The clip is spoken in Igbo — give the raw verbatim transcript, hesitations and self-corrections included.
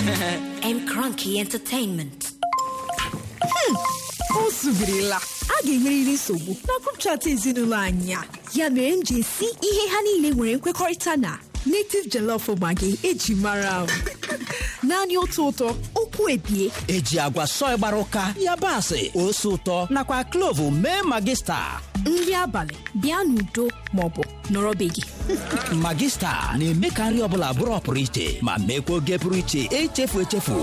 M Cranky Entertainment. O subirila a ga-enwerịrị nsogbu na group chat ezinụlọ anyị a. Ya mere m ji esi ihe ha niile nwere nkwekọrịta na native jollof maggi eji mara m. Naanị otu ụtọ okwu ebie eji agwa sọị gbara ụka yabasị ose ụtọ nakwa klovu mee magista. Nri abalị bịa n'udo maọbụ nọrọ be gị. Magista na-eme ka nri ọbụla bụrụ ọpụrụ iche ma meekwa oge pụrụ iche echefu echefu.